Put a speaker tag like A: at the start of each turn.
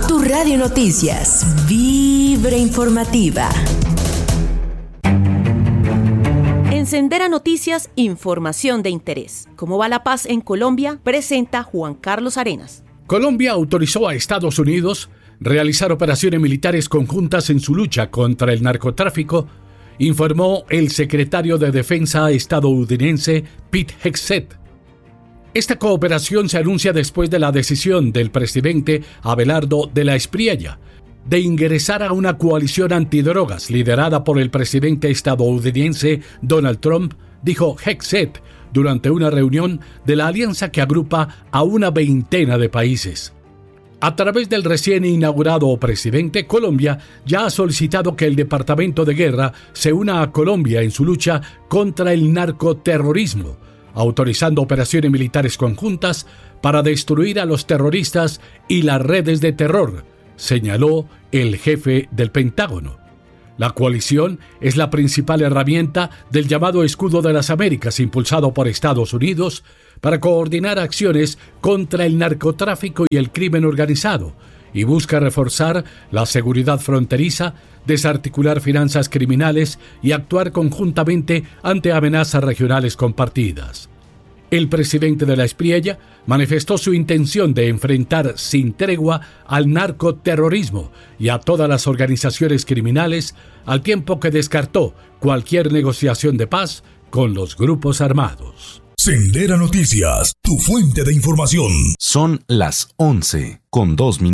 A: Tu Radio Noticias, Vibra Informativa.
B: En Sendera Noticias, información de interés. ¿Cómo va la paz en Colombia? Presenta Juan Carlos Arenas.
C: Colombia autorizó a Estados Unidos realizar operaciones militares conjuntas en su lucha contra el narcotráfico, informó el secretario de Defensa estadounidense Pete Hegseth. Esta cooperación se anuncia después de la decisión del presidente Abelardo de la Espriella de ingresar a una coalición antidrogas liderada por el presidente estadounidense Donald Trump, dijo Hegseth durante una reunión de la alianza que agrupa a una veintena de países. A través del recién inaugurado presidente, Colombia ya ha solicitado que el Departamento de Guerra se una a Colombia en su lucha contra el narcoterrorismo, autorizando operaciones militares conjuntas para destruir a los terroristas y las redes de terror, señaló el jefe del Pentágono. La coalición es la principal herramienta del llamado Escudo de las Américas, impulsado por Estados Unidos para coordinar acciones contra el narcotráfico y el crimen organizado, y busca reforzar la seguridad fronteriza, desarticular finanzas criminales y actuar conjuntamente ante amenazas regionales compartidas. El presidente de la Espriella manifestó su intención de enfrentar sin tregua al narcoterrorismo y a todas las organizaciones criminales, al tiempo que descartó cualquier negociación de paz con los grupos armados.
D: Sendera Noticias, tu fuente de información.
E: Son las 11:02.